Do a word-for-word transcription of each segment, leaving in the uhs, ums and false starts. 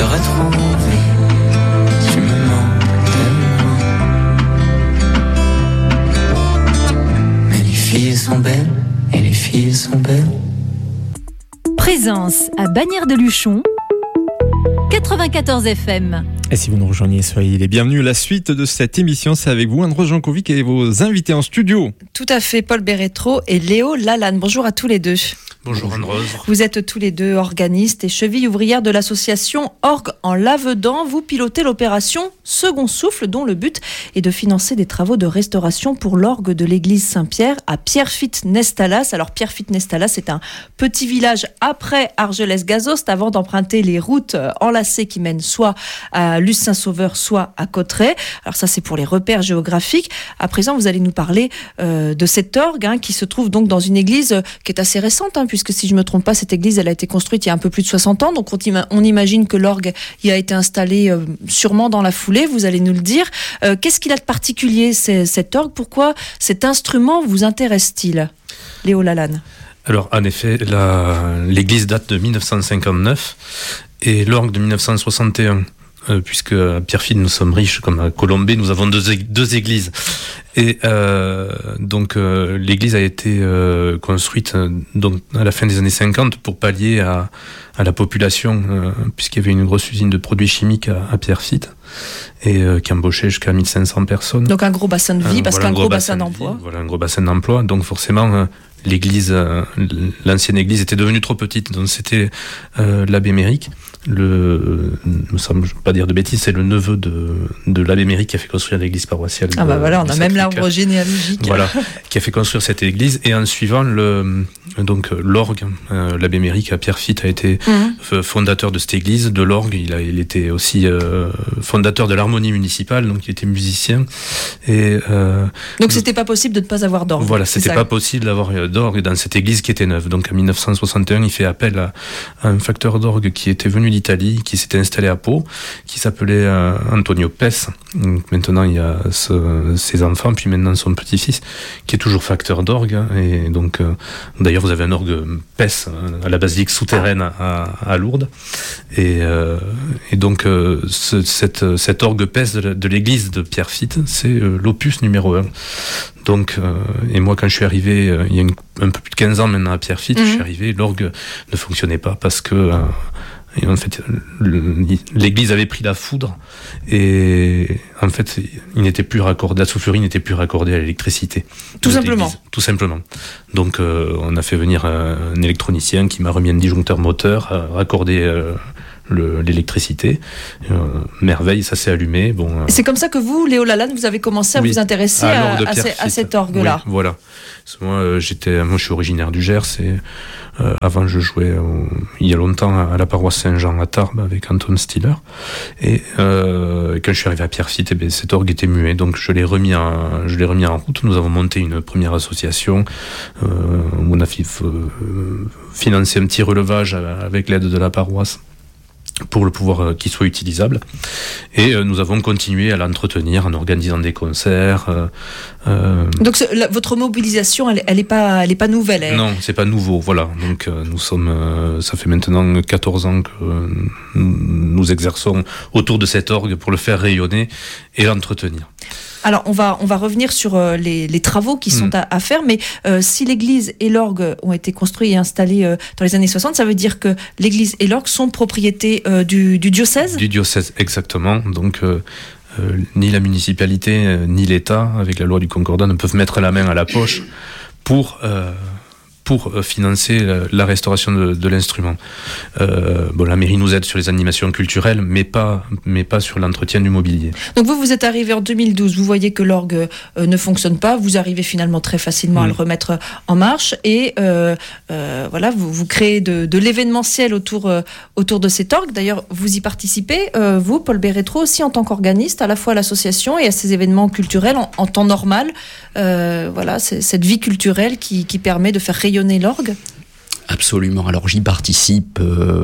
te retrouver. Tu me manques tellement. Mais les filles sont belles, et les filles sont belles. Présence à Bagnères-de-Luchon, quatre-vingt-quatorze F M. Et si vous nous rejoignez, soyez les bienvenus. La suite de cette émission, c'est avec vous, Anne-Rose Jankovic et vos invités en studio. Tout à fait, Paul Bérétro et Léo Lalanne. Bonjour à tous les deux. Bonjour Anne-Rose. Vous êtes tous les deux organistes et chevilles ouvrières de l'association Orgue en Lavedan. Vous pilotez l'opération Second Souffle, dont le but est de financer des travaux de restauration pour l'orgue de l'église Saint-Pierre à Pierrefitte-Nestalas. Alors Pierrefitte-Nestalas, c'est un petit village après Argelès-Gazost, avant d'emprunter les routes enlacées qui mènent soit à Luce-Saint-Sauveur, soit à Cauterets. Alors ça, c'est pour les repères géographiques. À présent, vous allez nous parler euh, de cet orgue hein, qui se trouve donc dans une église euh, qui est assez récente, hein, puisque si je ne me trompe pas, cette église, elle a été construite il y a un peu plus de soixante ans. Donc on, ima- on imagine que l'orgue y a été installé euh, sûrement dans la foulée, vous allez nous le dire. Euh, qu'est-ce qu'il a de particulier, c'est, cet orgue? Pourquoi cet instrument vous intéresse-t-il, Léo Lalanne? Alors en effet, la, l'église date de dix-neuf cent cinquante-neuf et l'orgue de dix-neuf cent soixante et un. Euh, puisque à Pierrefitte nous sommes riches, comme à Colombey nous avons deux, deux églises et euh, donc euh, l'église a été euh, construite euh, donc à la fin des années cinquante pour pallier à, à la population euh, puisqu'il y avait une grosse usine de produits chimiques à, à Pierrefitte et euh, qui embauchait jusqu'à mille cinq cents personnes. Donc un gros bassin de vie, euh, parce voilà qu'un gros, gros bassin, bassin bassin d'emploi. Voilà un gros bassin d'emploi, donc forcément euh, l'église, euh, l'ancienne église était devenue trop petite, donc c'était euh, l'abbé Méric, le, me semble, je ne veux pas dire de bêtises, c'est le neveu de, de l'abbé Méric qui a fait construire l'église paroissiale. Ah bah de, voilà, on a même Sacré-Cœur. l'arbre généalogique. Voilà, qui a fait construire cette église, et en suivant le, donc l'orgue, euh, l'abbé Méric à Pierrefitte a été mmh. fondateur de cette église, de l'orgue, il, a, il était aussi euh, fondateur de l'harmonie municipale, donc il était musicien. Et, euh, donc c'était pas possible de ne pas avoir d'orgue. Voilà, c'était pas possible d'avoir d'orgue dans cette église qui était neuve. Donc en dix-neuf cent soixante et un, il fait appel à, à un facteur d'orgue qui était venu d'Italie, qui s'était installé à Pau, qui s'appelait euh, Antonio Pes. Donc, maintenant il y a ce, ses enfants, puis maintenant son petit-fils, qui est toujours facteur d'orgue. Et donc euh, d'ailleurs vous avez un orgue Pes à la basilique souterraine à, à Lourdes. Et, euh, et donc euh, ce, cette, cet orgue Pes de, de l'église de Pierrefitte, c'est euh, l'opus numéro un. Donc, euh, et moi, quand je suis arrivé, euh, il y a une, un peu plus de quinze ans maintenant à Pierrefitte, mmh. je suis arrivé, l'orgue ne fonctionnait pas parce que, euh, et en fait, le, l'église avait pris la foudre et en fait, il n'était plus raccordé, la soufflerie n'était plus raccordée à l'électricité. Tout simplement. L'église. Tout simplement. Donc, euh, on a fait venir un, un électronicien qui m'a remis un disjoncteur moteur, euh, raccordé euh, Le, l'électricité, euh, merveille, ça s'est allumé. Bon, euh... C'est comme ça que vous, Léo Lalanne, vous avez commencé à oui, vous intéresser à, à, à, à cet orgue-là. Oui, voilà. Moi, euh, j'étais, moi, je suis originaire du Gers et euh, avant, je jouais euh, il y a longtemps à la paroisse Saint-Jean à Tarbes avec Anton Stiller. Et euh, quand je suis arrivé à Pierrefitte, eh bien, cet orgue était muet, donc je l'ai remis en, je l'ai remis en route. Nous avons monté une première association euh, où on a fi- euh, financé un petit relevage avec l'aide de la paroisse, pour le pouvoir euh, qu'il soit utilisable. Et euh, nous avons continué à l'entretenir en organisant des concerts. Euh, euh... Donc ce, la, votre mobilisation, elle, elle est pas, elle est pas nouvelle. Elle... Non, c'est pas nouveau. Voilà. Donc euh, nous sommes, euh, ça fait maintenant quatorze ans que euh, nous exerçons autour de cet orgue pour le faire rayonner et l'entretenir. Alors, on va, on va revenir sur euh, les, les travaux qui sont mmh. à, à faire, mais euh, si l'église et l'orgue ont été construits et installés euh, dans les années soixante, ça veut dire que l'église et l'orgue sont propriété euh, du, du diocèse ? Du diocèse, exactement. Donc, euh, euh, ni la municipalité, euh, ni l'État, avec la loi du Concordat, ne peuvent mettre la main à la poche pour... Euh, pour financer la restauration de, de l'instrument. Euh, bon, la mairie nous aide sur les animations culturelles, mais pas, mais pas sur l'entretien du mobilier. Donc vous, vous êtes arrivé en deux mille douze, vous voyez que l'orgue euh, ne fonctionne pas, vous arrivez finalement très facilement mmh. à le remettre en marche, et euh, euh, voilà, vous, vous créez de, de l'événementiel autour, euh, autour de cet orgue. D'ailleurs, vous y participez, euh, vous, Paul Bérétro, aussi en tant qu'organiste, à la fois à l'association et à ces événements culturels en, en temps normal. Euh, voilà, c'est cette vie culturelle qui, qui permet de faire rayonner l'orgue. Absolument. Alors j'y participe euh,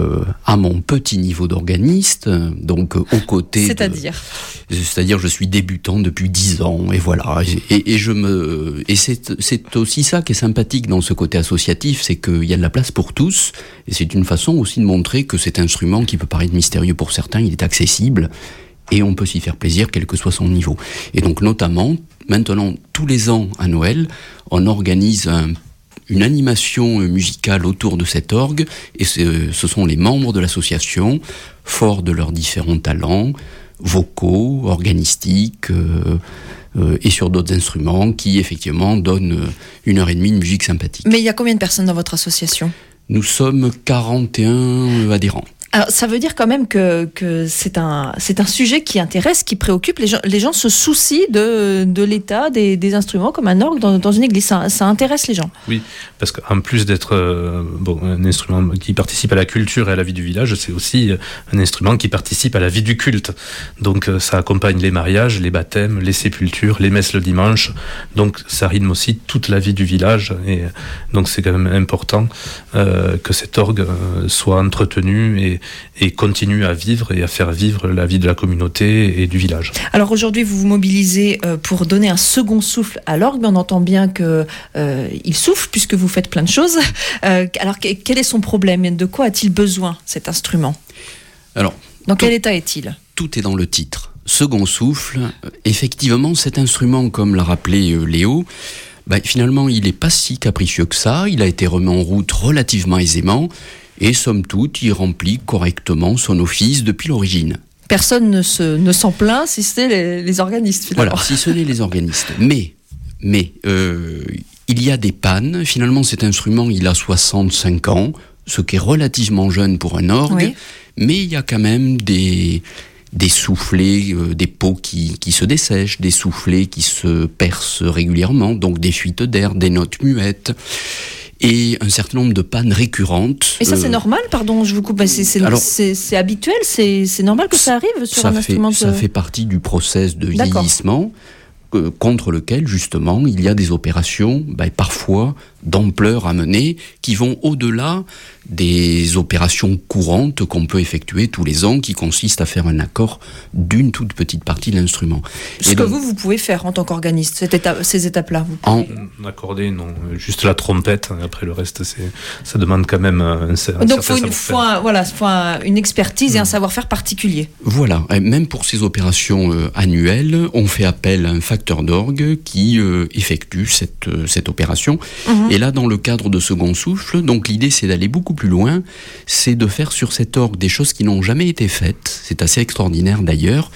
à mon petit niveau d'organiste, donc euh, aux côtés. C'est-à-dire de, C'est-à-dire, je suis débutant depuis dix ans, et voilà. Et, et je me, et c'est, c'est aussi ça qui est sympathique dans ce côté associatif, c'est qu'il y a de la place pour tous, et c'est une façon aussi de montrer que cet instrument qui peut paraître mystérieux pour certains, il est accessible, et on peut s'y faire plaisir, quel que soit son niveau. Et donc, notamment, maintenant, tous les ans à Noël, on organise un une animation musicale autour de cet orgue, et ce sont les membres de l'association, forts de leurs différents talents, vocaux, organistiques, euh, euh, et sur d'autres instruments, qui effectivement donnent une heure et demie de musique sympathique. Mais il y a combien de personnes dans votre association ? Nous sommes quarante et un adhérents. Alors, ça veut dire quand même que, que c'est, un, c'est un sujet qui intéresse, qui préoccupe. Les gens, les gens se soucient de, de l'état des, des instruments comme un orgue dans, dans une église. Ça, ça intéresse les gens. Oui, parce qu'en plus d'être euh, bon, un instrument qui participe à la culture et à la vie du village, c'est aussi un instrument qui participe à la vie du culte. Donc ça accompagne les mariages, les baptêmes, les sépultures, les messes le dimanche. Donc ça rythme aussi toute la vie du village. Et donc c'est quand même important euh, que cet orgue soit entretenu et et continue à vivre et à faire vivre la vie de la communauté et du village. Alors aujourd'hui, vous vous mobilisez pour donner un second souffle à l'orgue, mais on entend bien qu'il euh, souffle puisque vous faites plein de choses. Euh, alors quel est son problème ? De quoi a-t-il besoin, cet instrument ? Alors, dans tout, quel état est-il ? Tout est dans le titre. Second souffle, effectivement, cet instrument, comme l'a rappelé euh, Léo, bah, finalement, il n'est pas si capricieux que ça. Il a été remis en route relativement aisément. Et somme toute, il remplit correctement son office depuis l'origine. Personne ne, se, ne s'en plaint si ce n'est les, les organistes, finalement. Voilà, si ce n'est les organistes. Mais, mais euh, il y a des pannes. Finalement, cet instrument, il a soixante-cinq ans, ce qui est relativement jeune pour un orgue. Oui. Mais il y a quand même des, des soufflets, euh, des pots qui, qui se dessèchent, des soufflets qui se percent régulièrement, donc des fuites d'air, des notes muettes. Et un certain nombre de pannes récurrentes. Et ça, c'est euh, normal, pardon, je vous coupe. C'est, c'est, alors, c'est, c'est habituel, c'est, c'est normal que ça arrive sur ça un fait, instrument de... Ça fait partie du process de D'accord. vieillissement euh, contre lequel, justement, il y a des opérations, bah, parfois d'ampleur à mener, qui vont au-delà des opérations courantes qu'on peut effectuer tous les ans, qui consistent à faire un accord d'une toute petite partie de l'instrument. Ce Et que donc, vous, vous pouvez faire en tant qu'organiste, cette étape, ces étapes-là. En accordé, non, juste la trompette. Après le reste, c'est, ça demande quand même un, un certain donc faut une, faut un, voilà, faut un, une expertise mmh. et un savoir-faire particulier. Voilà, et même pour ces opérations euh, annuelles, on fait appel à un facteur d'orgue qui euh, effectue cette, euh, cette opération. Mmh. Et là, dans le cadre de second souffle, donc l'idée c'est d'aller beaucoup plus loin, c'est de faire sur cet orgue des choses qui n'ont jamais été faites. C'est assez extraordinaire d'ailleurs.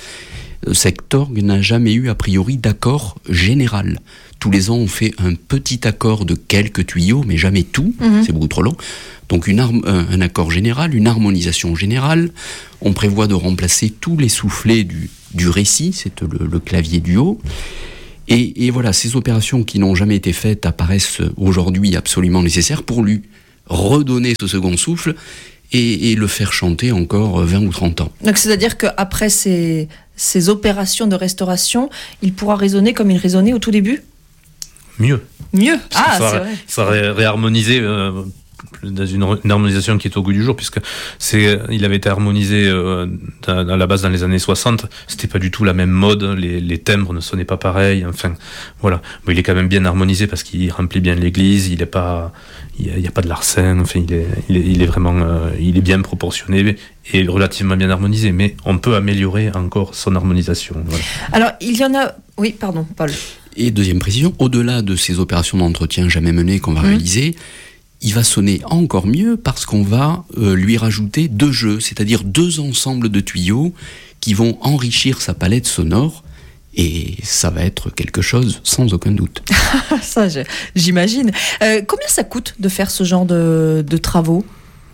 Cet orgue n'a jamais eu a priori d'accord général. Tous les ans, on fait un petit accord de quelques tuyaux, mais jamais tout, mmh. c'est beaucoup trop long. Donc une arme, un, un accord général, une harmonisation générale. On prévoit de remplacer tous les soufflets du, du récit, c'est le, le clavier du haut. Et, et voilà, ces opérations qui n'ont jamais été faites apparaissent aujourd'hui absolument nécessaires pour lui redonner ce second souffle et, et le faire chanter encore vingt ou trente ans. Donc c'est-à-dire qu'après ces, ces opérations de restauration, il pourra résonner comme il résonnait au tout début ? Mieux. Mieux. Parce ah, ça, c'est vrai. Ça ré- réharmonisé euh, dans une, une harmonisation qui est au goût du jour, puisque c'est, il avait été harmonisé euh, à, à la base dans les années soixante. C'était pas du tout la même mode. Les, les timbres ne sonnaient pas pareil. Enfin, voilà. Bon, il est quand même bien harmonisé parce qu'il remplit bien l'église. Il est pas, il y a, a pas de larcène. Enfin, il est, il est, il est vraiment, euh, il est bien proportionné et relativement bien harmonisé. Mais on peut améliorer encore son harmonisation. Voilà. Alors, il y en a. Oui, pardon, Paul. Et deuxième précision, au-delà de ces opérations d'entretien jamais menées qu'on va mmh. réaliser, il va sonner encore mieux parce qu'on va euh, lui rajouter deux jeux, c'est-à-dire deux ensembles de tuyaux qui vont enrichir sa palette sonore. Et ça va être quelque chose sans aucun doute. Ça, j'imagine. Euh, combien ça coûte de faire ce genre de, de travaux ?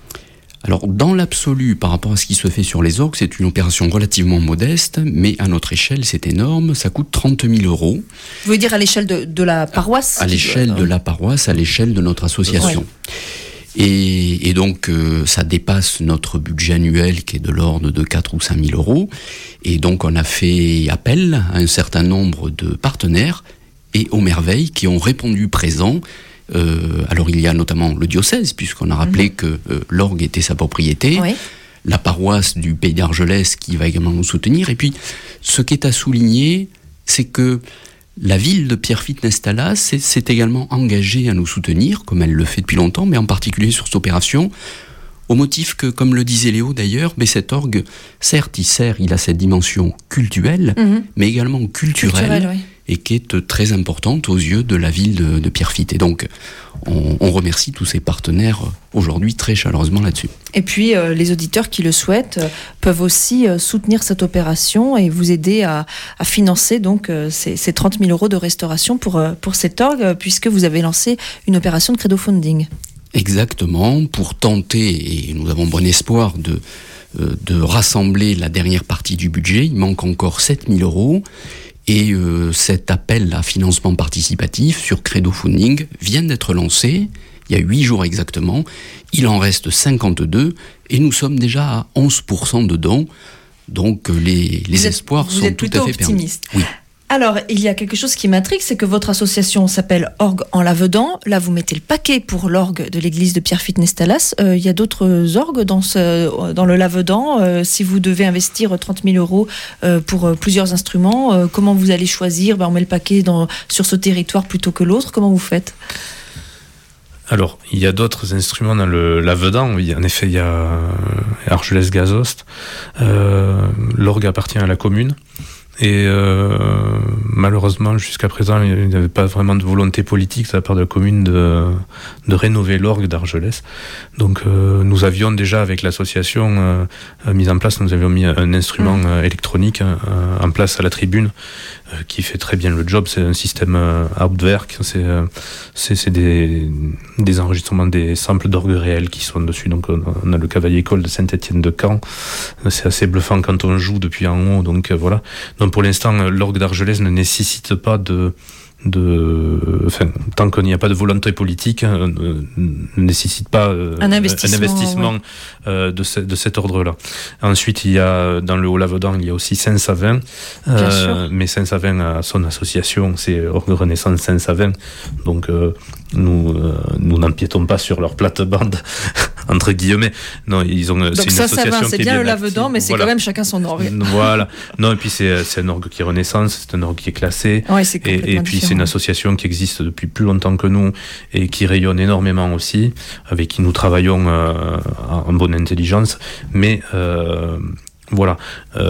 Alors, dans l'absolu, par rapport à ce qui se fait sur les orgues, c'est une opération relativement modeste, mais à notre échelle, c'est énorme. Ça coûte trente mille euros. Vous voulez dire à l'échelle de, de la paroisse ? À, à l'échelle de la paroisse, à l'échelle de notre association. Ouais. Et, et donc, euh, ça dépasse notre budget annuel qui est de l'ordre de quatre ou cinq mille euros. Et donc, on a fait appel à un certain nombre de partenaires et aux merveilles qui ont répondu présents. Euh, alors il y a notamment le diocèse, puisqu'on a rappelé mmh. que euh, l'orgue était sa propriété. Oui. la paroisse du Pays d'Argelès qui va également nous soutenir. Et puis, ce qui est à souligner, c'est que la ville de Pierrefitte-Nestalas s'est, s'est également engagée à nous soutenir, comme elle le fait depuis longtemps, mais en particulier sur cette opération, au motif que, comme le disait Léo d'ailleurs, mais cet orgue, certes, il sert, il a cette dimension cultuelle, mmh. mais également culturelle, Culturel, oui. et qui est très importante aux yeux de la ville de, de Pierrefitte. Et donc, on, on remercie tous ces partenaires aujourd'hui très chaleureusement là-dessus. Et puis, euh, les auditeurs qui le souhaitent euh, peuvent aussi euh, soutenir cette opération et vous aider à, à financer donc euh, ces, ces trente mille euros de restauration pour, euh, pour cet orgue, euh, puisque vous avez lancé une opération de crowdfunding. Exactement, pour tenter, et nous avons bon espoir de, euh, de rassembler la dernière partie du budget. Il manque encore sept mille euros. Et euh, cet appel à financement participatif sur crowdfunding vient d'être lancé, il y a huit jours exactement. Il en reste cinquante-deux et nous sommes déjà à onze pour cent de dons. Donc les, les êtes, espoirs sont tout à fait optimistes. permis. Oui. Alors, il y a quelque chose qui m'intrigue, c'est que votre association s'appelle Orgue en Lavedan. Là, vous mettez le paquet pour l'orgue de l'église de Pierrefitte-Nestalas. Euh, il y a d'autres orgues dans, ce, dans le Lavedan. Euh, si vous devez investir trente mille euros euh, pour euh, plusieurs instruments, euh, comment vous allez choisir ? Ben, on met le paquet dans, sur ce territoire plutôt que l'autre. Comment vous faites ? Alors, il y a d'autres instruments dans le Lavedan. Oui, en effet, il y a Argelès-Gazost. Euh, l'orgue appartient à la commune. Et euh, malheureusement, jusqu'à présent, il n'y avait pas vraiment de volonté politique de la part de la commune de, de rénover l'orgue d'Argelès. Donc euh, nous avions déjà, avec l'association euh, mise en place, nous avions mis un instrument mmh. euh, électronique euh, en place à la tribune euh, qui fait très bien le job. C'est un système euh, Hauptwerk, c'est, euh, c'est, c'est des, des enregistrements des samples d'orgue réels qui sont dessus. Donc on, on a le Cavalier-École de Saint-Étienne-de-Caen. C'est assez bluffant quand on joue depuis en haut. Donc euh, voilà. Donc pour l'instant, l'orgue d'Argelès ne nécessite pas de, de, enfin, tant qu'il n'y a pas de volonté politique, euh, ne nécessite pas euh, un investissement, un investissement ouais. euh, de, ce, de cet ordre-là. Ensuite, il y a dans le Haut-Lavedan, il y a aussi Saint-Savin, euh, mais Saint-Savin a son association, c'est Orgue Renaissance Saint-Savin. Donc euh, nous, euh, nous n'empiétons pas sur leur plate-bande. Entre guillemets, non, ils ont. Donc c'est une ça, association ça va, c'est qui est bien, bien le Lavedan, mais c'est voilà. quand même chacun son orgue. Voilà. Non, et puis c'est, c'est un orgue qui est Renaissance, c'est un orgue qui est classé. Ouais, c'est complètement et, et puis différent. C'est une association qui existe depuis plus longtemps que nous et qui rayonne énormément aussi, avec qui nous travaillons euh, en bonne intelligence. Mais euh, voilà.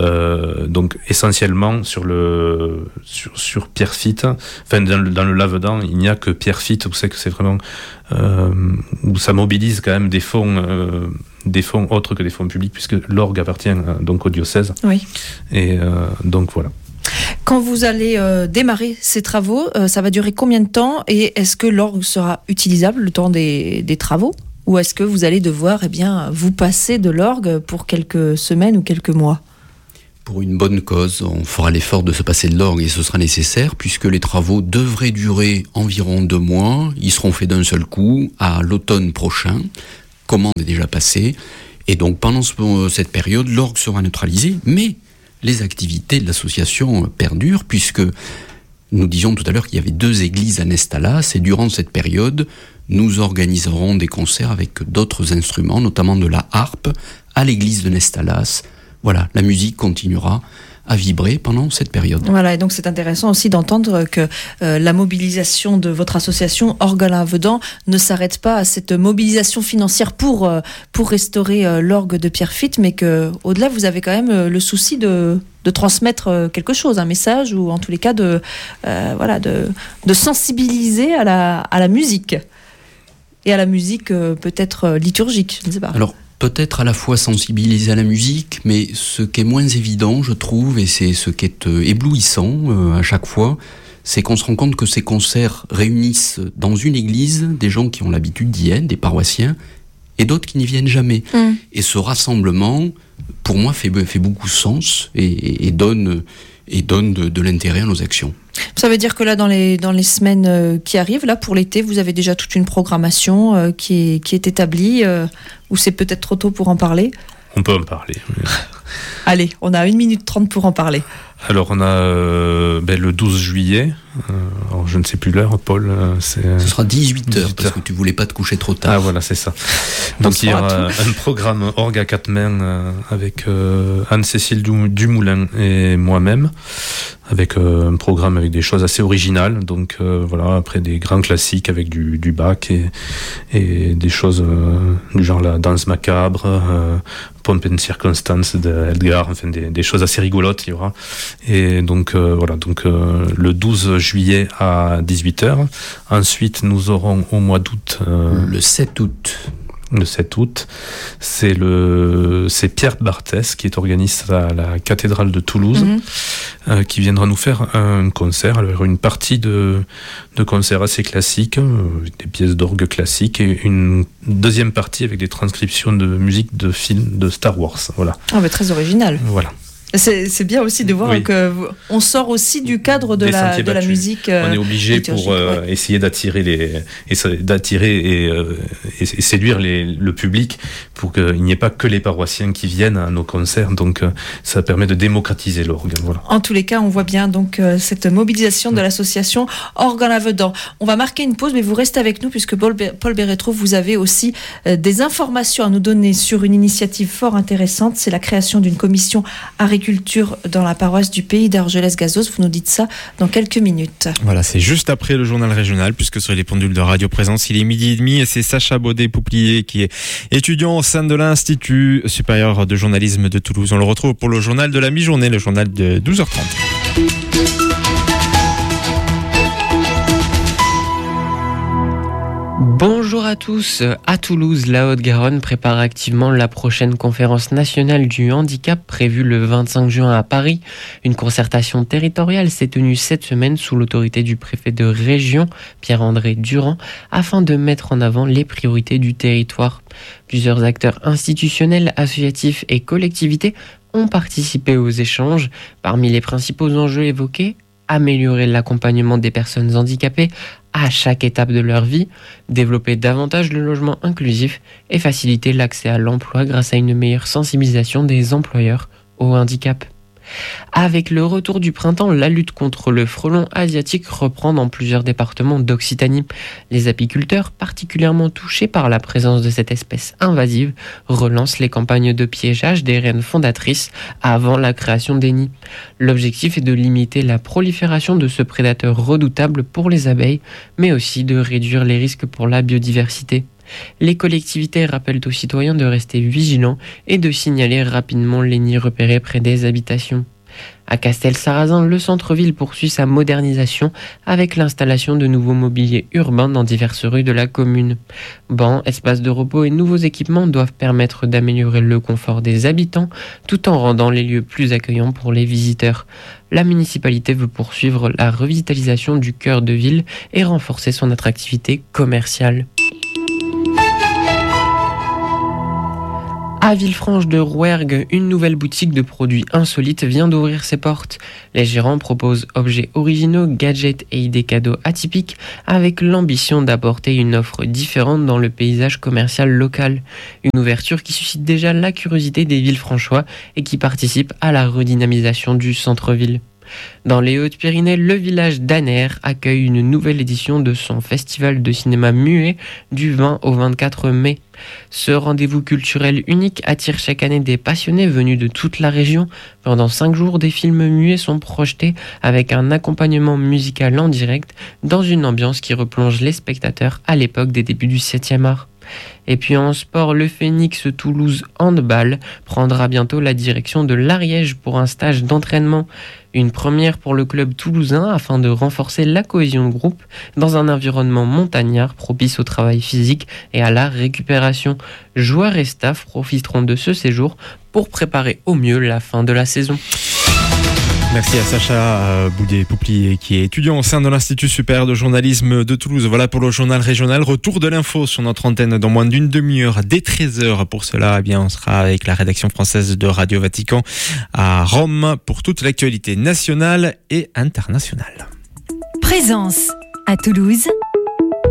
Euh, donc essentiellement sur le sur, sur Pierrefitte, enfin dans le, dans le Lavedan, il n'y a que Pierrefitte. Vous savez que c'est vraiment euh, où ça mobilise quand même des fonds. Euh, des fonds autres que des fonds publics, puisque l'orgue appartient euh, donc au diocèse. Oui. Et euh, donc voilà. Quand vous allez euh, démarrer ces travaux, euh, ça va durer combien de temps et est-ce que l'orgue sera utilisable le temps des, des travaux ou est-ce que vous allez devoir eh bien, vous passer de l'orgue pour quelques semaines ou quelques mois ? Pour une bonne cause, on fera l'effort de se passer de l'orgue et ce sera nécessaire puisque les travaux devraient durer environ deux mois. Ils seront faits d'un seul coup à l'automne prochain. Commande est déjà passée. Et donc pendant ce, cette période, l'orgue sera neutralisé, mais les activités de l'association perdurent puisque nous disions tout à l'heure qu'il y avait deux églises à Nestalas et durant cette période, nous organiserons des concerts avec d'autres instruments, notamment de la harpe à l'église de Nestalas. Voilà, la musique continuera à vibrer pendant cette période. Voilà, et donc c'est intéressant aussi d'entendre que euh, la mobilisation de votre association Orgue en Lavedan ne s'arrête pas à cette mobilisation financière pour, euh, pour restaurer euh, l'orgue de Pierrefitte, mais qu'au-delà, vous avez quand même euh, le souci de, de transmettre euh, quelque chose, un message, ou en tous les cas de, euh, voilà, de, de sensibiliser à la, à la musique. Et à la musique euh, peut-être euh, liturgique, je ne sais pas. Alors, peut-être à la fois sensibiliser à la musique, mais ce qui est moins évident, je trouve, et c'est ce qui est euh, éblouissant euh, à chaque fois, c'est qu'on se rend compte que ces concerts réunissent dans une église des gens qui ont l'habitude d'y être, des paroissiens, et d'autres qui n'y viennent jamais. Mmh. Et ce rassemblement, pour moi, fait, fait beaucoup sens et, et, et donne, et donne de, de l'intérêt à nos actions. Ça veut dire que là, dans les, dans les semaines euh, qui arrivent, là, pour l'été, vous avez déjà toute une programmation euh, qui, est, qui est établie, euh, ou c'est peut-être trop tôt pour en parler ? On peut en parler. Mais... Allez, on a une minute trente pour en parler. Alors on a euh, ben, le douze juillet, euh, alors je ne sais plus l'heure, Paul. Euh, c'est... Ce sera dix-huit heures parce que tu voulais pas te coucher trop tard. Ah voilà, c'est ça. Donc il y aura un programme orgue à quatre mains euh, avec euh, Anne-Cécile Dumoulin et moi-même, avec euh, un programme avec des choses assez originales. Donc euh, voilà, après des grands classiques avec du, du Bach et, et des choses euh, du genre la danse macabre, euh, Pomp and Circumstance d'Edgar, enfin des, des choses assez rigolotes il y aura. Et donc euh, voilà, donc euh, le douze juillet à dix-huit heures. Ensuite nous aurons au mois d'août euh, le sept août. Le sept août, c'est le c'est Pierre Barthès qui est organiste à la cathédrale de Toulouse, mmh. euh, qui viendra nous faire un concert. Alors une partie de de concert assez classique, euh, des pièces d'orgue classiques, et une deuxième partie avec des transcriptions de musique de films de Star Wars. Voilà. Ah, mais très original. Voilà. C'est, c'est bien aussi de voir oui. qu'on sort aussi du cadre de, la, de la musique. Euh, On est obligé pour euh, ouais. essayer d'attirer les, d'attirer et, euh, et séduire les, le public pour qu'il n'y ait pas que les paroissiens qui viennent à nos concerts. Donc euh, ça permet de démocratiser l'orgue. Voilà. En tous les cas, on voit bien donc euh, cette mobilisation de l'association Orgue en Lavedan. On va marquer une pause, mais vous restez avec nous puisque Paul, Paul Bérétro, vous avez aussi euh, des informations à nous donner sur une initiative fort intéressante. C'est la création d'une commission agriculture dans la paroisse du Pays d'Argelès-Gazos. Vous nous dites ça dans quelques minutes. Voilà, c'est juste après le journal régional, puisque sur les pendules de Radio Présence, il est midi et demi et c'est Sacha Baudet-Pouplier qui est étudiant au sein de l'Institut supérieur de journalisme de Toulouse. On le retrouve pour le journal de la mi-journée, le journal de douze heures trente. Bonjour à tous. À Toulouse, la Haute-Garonne prépare activement la prochaine conférence nationale du handicap prévue le vingt-cinq juin à Paris. Une concertation territoriale s'est tenue cette semaine sous l'autorité du préfet de région, Pierre-André Durand, afin de mettre en avant les priorités du territoire. Plusieurs acteurs institutionnels, associatifs et collectivités ont participé aux échanges. Parmi les principaux enjeux évoqués, améliorer l'accompagnement des personnes handicapées à chaque étape de leur vie, développer davantage le logement inclusif et faciliter l'accès à l'emploi grâce à une meilleure sensibilisation des employeurs au handicap. Avec le retour du printemps, la lutte contre le frelon asiatique reprend dans plusieurs départements d'Occitanie. Les apiculteurs, particulièrement touchés par la présence de cette espèce invasive, relancent les campagnes de piégeage des reines fondatrices avant la création des nids. L'objectif est de limiter la prolifération de ce prédateur redoutable pour les abeilles, mais aussi de réduire les risques pour la biodiversité. Les collectivités rappellent aux citoyens de rester vigilants et de signaler rapidement les nids repérés près des habitations. À Castelsarrasin, le centre-ville poursuit sa modernisation avec l'installation de nouveaux mobiliers urbains dans diverses rues de la commune. Bancs, espaces de repos et nouveaux équipements doivent permettre d'améliorer le confort des habitants tout en rendant les lieux plus accueillants pour les visiteurs. La municipalité veut poursuivre la revitalisation du cœur de ville et renforcer son attractivité commerciale. À Villefranche de Rouergue, une nouvelle boutique de produits insolites vient d'ouvrir ses portes. Les gérants proposent objets originaux, gadgets et idées cadeaux atypiques avec l'ambition d'apporter une offre différente dans le paysage commercial local. Une ouverture qui suscite déjà la curiosité des Villefranchois et qui participe à la redynamisation du centre-ville. Dans les Hautes-Pyrénées, le village d'Aner accueille une nouvelle édition de son festival de cinéma muet du vingt au vingt-quatre mai. Ce rendez-vous culturel unique attire chaque année des passionnés venus de toute la région. Pendant cinq jours, des films muets sont projetés avec un accompagnement musical en direct dans une ambiance qui replonge les spectateurs à l'époque des débuts du septième art. Et puis en sport, le Phoenix Toulouse Handball prendra bientôt la direction de l'Ariège pour un stage d'entraînement. Une première pour le club toulousain afin de renforcer la cohésion de groupe dans un environnement montagnard propice au travail physique et à la récupération. Joueurs et staff profiteront de ce séjour pour préparer au mieux la fin de la saison. Merci à Sacha Baudet-Pouplier qui est étudiant au sein de l'Institut supérieur de journalisme de Toulouse. Voilà pour le journal régional. Retour de l'info sur notre antenne dans moins d'une demi-heure, dès treize heures. Pour cela, eh bien, on sera avec la rédaction française de Radio Vatican à Rome pour toute l'actualité nationale et internationale. Présence à Toulouse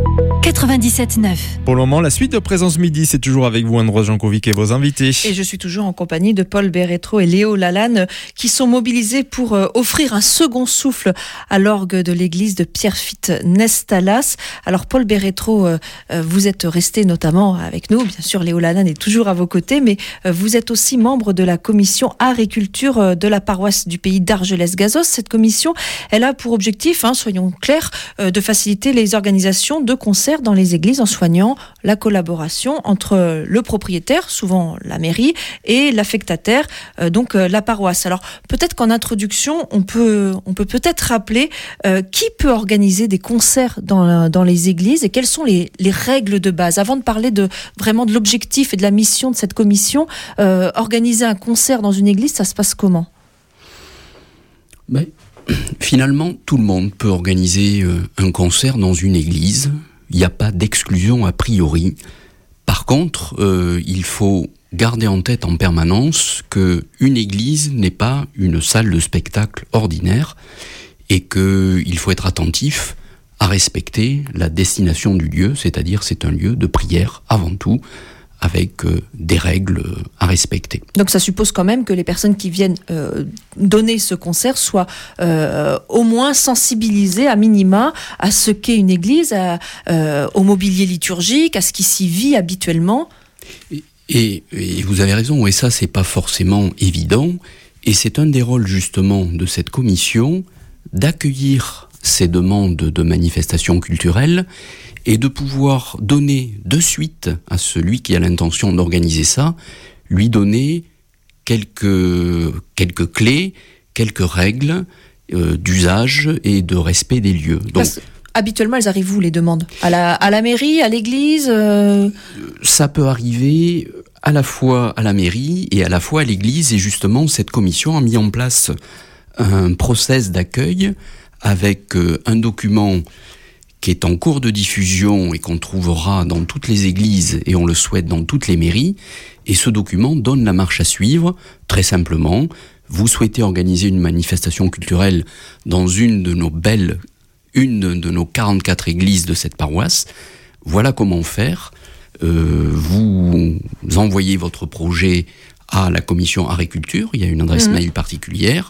quatre-vingt-dix-sept neuf. Pour le moment, la suite de Présence Midi, c'est toujours avec vous, Ambroise Jankovic et vos invités. Et je suis toujours en compagnie de Paul Berretro et Léo Lalanne qui sont mobilisés pour euh, offrir un second souffle à l'orgue de l'église de Pierrefitte-Nestalas. Alors Paul Berretro, euh, euh, vous êtes resté notamment avec nous, bien sûr Léo Lalanne est toujours à vos côtés, mais euh, vous êtes aussi membre de la commission art et culture euh, de la paroisse du pays d'Argelès-Gazos. Cette commission, elle a pour objectif, hein, soyons clairs, euh, de faciliter les organisations de concerts dans les églises en soignant la collaboration entre le propriétaire, souvent la mairie, et l'affectataire, euh, donc euh, la paroisse. Alors peut-être qu'en introduction, on peut, on peut peut-être rappeler euh, qui peut organiser des concerts dans, dans les églises et quelles sont les, les règles de base. Avant de parler de, vraiment de l'objectif et de la mission de cette commission, euh, organiser un concert dans une église, ça se passe comment ? Ben, finalement, tout le monde peut organiser euh, un concert dans une église. Il n'y a pas d'exclusion a priori. Par contre, euh, il faut garder en tête en permanence qu'une église n'est pas une salle de spectacle ordinaire et qu'il faut être attentif à respecter la destination du lieu, c'est-à-dire c'est un lieu de prière avant tout, avec euh, des règles à respecter. Donc ça suppose quand même que les personnes qui viennent euh, donner ce concert soient euh, au moins sensibilisées à minima à ce qu'est une église, à, euh, au mobilier liturgique, à ce qui s'y vit habituellement. Et, et, et vous avez raison, et ça c'est pas forcément évident, et c'est un des rôles justement de cette commission d'accueillir ces demandes de manifestations culturelles et de pouvoir donner de suite à celui qui a l'intention d'organiser ça, lui donner quelques, quelques clés, quelques règles euh, d'usage et de respect des lieux. Donc, Parce, habituellement, elles arrivent où les demandes ? à la, à la mairie, à l'église euh... Ça peut arriver à la fois à la mairie et à la fois à l'église, et justement cette commission a mis en place un process d'accueil avec euh, un document qui est en cours de diffusion et qu'on trouvera dans toutes les églises et on le souhaite dans toutes les mairies. Et ce document donne la marche à suivre, très simplement. Vous souhaitez organiser une manifestation culturelle dans une de nos belles, une de nos quarante-quatre églises de cette paroisse. Voilà comment faire. Euh, vous envoyez votre projet à la commission art et culture, il y a une adresse mmh. mail particulière.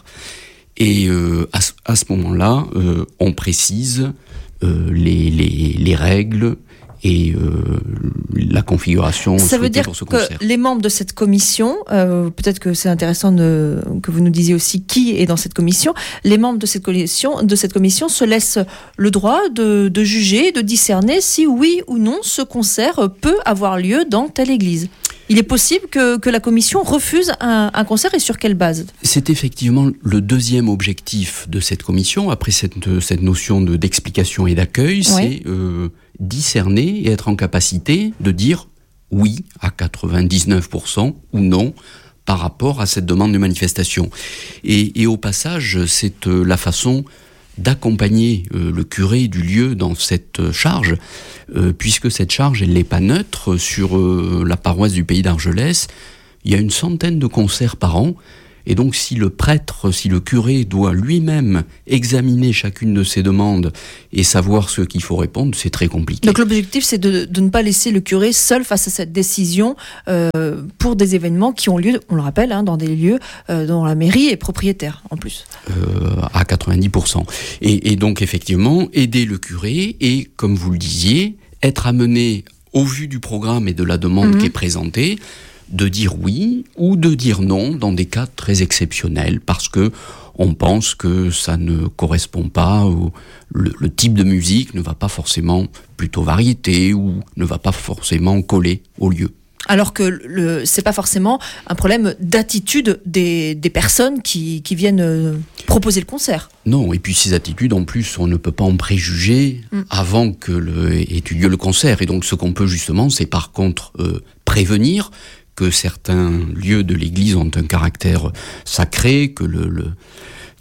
Et euh, à, à ce moment-là, euh, on précise Euh, les, les, les règles et euh, la configuration ça veut dire pour ce concert. Que les membres de cette commission, euh, peut-être que c'est intéressant de, que vous nous disiez aussi qui est dans cette commission, les membres de cette commission, de cette commission se laissent le droit de, de juger, de discerner si oui ou non ce concert peut avoir lieu dans telle église. Il est possible que, que la commission refuse un, un concert, et sur quelle base ? C'est effectivement le deuxième objectif de cette commission, après cette, cette notion de, d'explication et d'accueil, oui. c'est euh, discerner et être en capacité de dire oui à quatre-vingt-dix-neuf pour cent ou non par rapport à cette demande de manifestation. Et, et au passage, c'est euh, la façon d'accompagner euh, le curé du lieu dans cette charge, euh, puisque cette charge, elle n'est pas neutre. Sur euh, la paroisse du pays d'Argelès, il y a une centaine de concerts par an, et donc si le prêtre, si le curé doit lui-même examiner chacune de ces demandes et savoir ce qu'il faut répondre, c'est très compliqué. Donc l'objectif, c'est de, de ne pas laisser le curé seul face à cette décision euh, pour des événements qui ont lieu, on le rappelle, hein, dans des lieux euh, dont la mairie est propriétaire en plus. Euh, à quatre-vingt-dix pour cent. Et, et donc effectivement, aider le curé et, comme vous le disiez, être amené, au vu du programme et de la demande mmh. qui est présentée, de dire oui ou de dire non dans des cas très exceptionnels parce que on pense que ça ne correspond pas au, le, le type de musique ne va pas forcément plutôt variété ou ne va pas forcément coller au lieu. Alors que le, c'est pas forcément un problème d'attitude des, des personnes qui, qui viennent proposer le concert. Non, et puis ces attitudes, en plus, on ne peut pas en préjuger mm. avant que le, ait eu lieu le concert. Et donc ce qu'on peut justement, c'est par contre euh, prévenir que certains lieux de l'église ont un caractère sacré, que le, le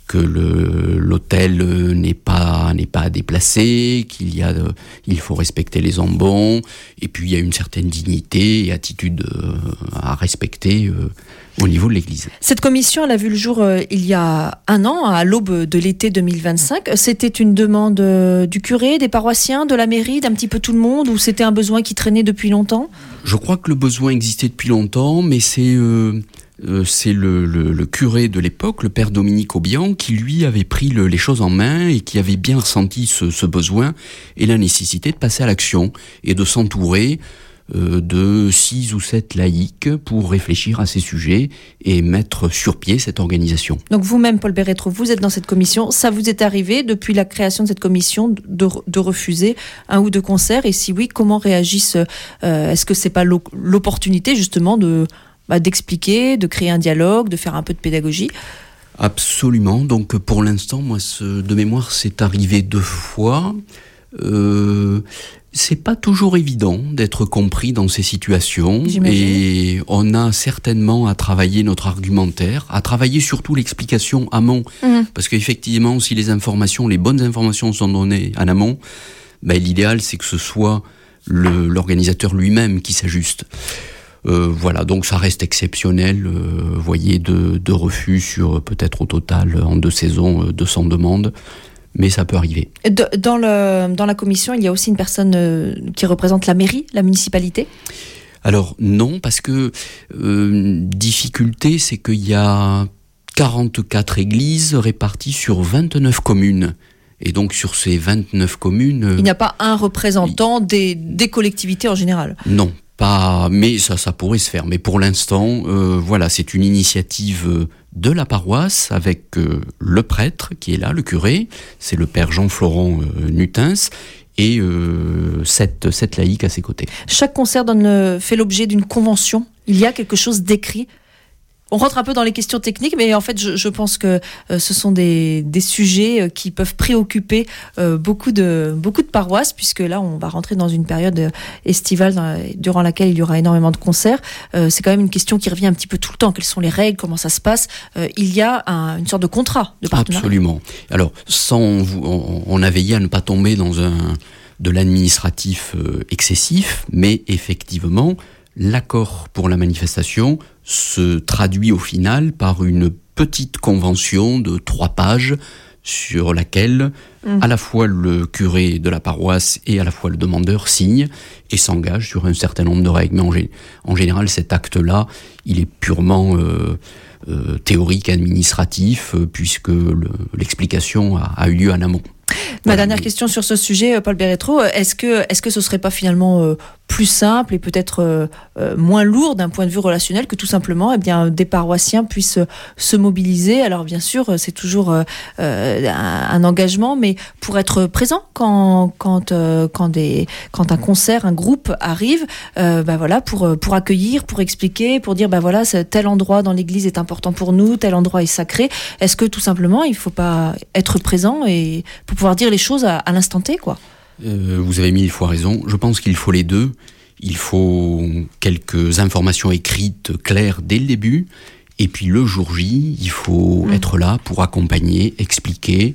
que le, l'autel n'est pas, n'est pas à déplacer, qu'il y a, de, il faut respecter les ambons, et puis il y a une certaine dignité et attitude euh, à respecter euh, au niveau de l'Église. Cette commission, elle a vu le jour euh, il y a un an, à l'aube de l'été deux mille vingt-cinq. C'était une demande euh, du curé, des paroissiens, de la mairie, d'un petit peu tout le monde, ou c'était un besoin qui traînait depuis longtemps ? Je crois que le besoin existait depuis longtemps, mais c'est... Euh Euh, c'est le, le, le curé de l'époque, le père Dominique Aubian, qui lui avait pris le, les choses en main et qui avait bien ressenti ce, ce besoin et la nécessité de passer à l'action et de s'entourer euh, de six ou sept laïcs pour réfléchir à ces sujets et mettre sur pied cette organisation. Donc vous-même, Paul Berretro, vous êtes dans cette commission. Ça vous est arrivé, depuis la création de cette commission, de, de refuser un ou deux concerts ? Et si oui, comment réagissent euh, Est-ce que c'est pas l'opportunité justement de... Bah, d'expliquer, de créer un dialogue, de faire un peu de pédagogie? Absolument. Donc pour l'instant, moi, ce, de mémoire, c'est arrivé deux fois. Euh, c'est pas toujours évident d'être compris dans ces situations. J'imagine. Et on a certainement à travailler notre argumentaire, à travailler surtout l'explication amont. Mmh. Parce qu'effectivement, si les informations, les bonnes informations sont données en amont, ben, l'idéal, c'est que ce soit le, l'organisateur lui-même qui s'ajuste. Euh, voilà, donc ça reste exceptionnel, euh, vous voyez, de, de refus sur peut-être au total, en deux saisons, deux cents demandes, mais ça peut arriver. De, dans, le, dans la commission, il y a aussi une personne euh, qui représente la mairie, la municipalité ? Alors non, parce que euh, difficulté, c'est qu'il y a quarante-quatre églises réparties sur vingt-neuf communes. Et donc sur ces vingt-neuf communes... Il n'y a pas un représentant il... des, des collectivités en général ? Non. Pas, mais ça, ça pourrait se faire. Mais pour l'instant, euh, voilà, c'est une initiative de la paroisse avec euh, le prêtre qui est là, le curé, c'est le père Jean-Florent euh, Nutens, et euh, sept, sept laïcs à ses côtés. Chaque concert donne, fait l'objet d'une convention. Il y a quelque chose d'écrit. On rentre un peu dans les questions techniques, mais en fait, je, je pense que euh, ce sont des, des sujets euh, qui peuvent préoccuper euh, beaucoup de, beaucoup de paroisses, puisque là, on va rentrer dans une période estivale dans la, durant laquelle il y aura énormément de concerts. Euh, c'est quand même une question qui revient un petit peu tout le temps. Quelles sont les règles ? Comment ça se passe ? euh, Il y a un, une sorte de contrat de partenariat. Absolument. Alors, sans, on, on a veillé à ne pas tomber dans un, de l'administratif euh, excessif, mais effectivement, l'accord pour la manifestation se traduit au final par une petite convention de trois pages sur laquelle mmh. à la fois le curé de la paroisse et à la fois le demandeur signent et s'engagent sur un certain nombre de règles. Mais en, gé- en général, cet acte-là, il est purement euh, euh, théorique, administratif, euh, puisque le, l'explication a, a eu lieu en amont. Ma voilà, dernière mais... question sur ce sujet, Paul Berretro, est-ce que, est-ce que ce serait pas finalement euh, plus simple et peut-être euh, euh, moins lourd d'un point de vue relationnel que tout simplement eh bien, des paroissiens puissent euh, se mobiliser ? Alors bien sûr, c'est toujours euh, euh, un, un engagement, mais pour être présent quand, quand, euh, quand, des, quand un concert, un groupe arrive, euh, bah voilà, pour, pour accueillir, pour expliquer, pour dire bah voilà, tel endroit dans l'église est important pour nous, tel endroit est sacré. Est-ce que tout simplement, il ne faut pas être présent et pour pouvoir dire les choses à, à l'instant T, quoi. Euh, vous avez mille fois raison. Je pense qu'il faut les deux. Il faut quelques informations écrites claires dès le début. Et puis le jour J, il faut mmh. être là pour accompagner, expliquer.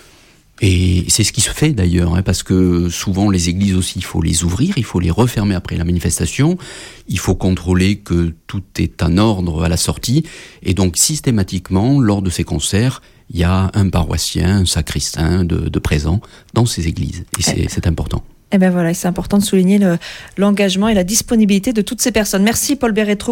Et c'est ce qui se fait d'ailleurs, hein, parce que souvent les églises aussi, il faut les ouvrir, il faut les refermer après la manifestation. Il faut contrôler que tout est en ordre à la sortie. Et donc systématiquement, lors de ces concerts, il y a un paroissien, un sacristain de, de présent dans ces églises. Et c'est, c'est important. Et ben voilà, c'est important de souligner le, l'engagement et la disponibilité de toutes ces personnes. Merci Paul Berretro.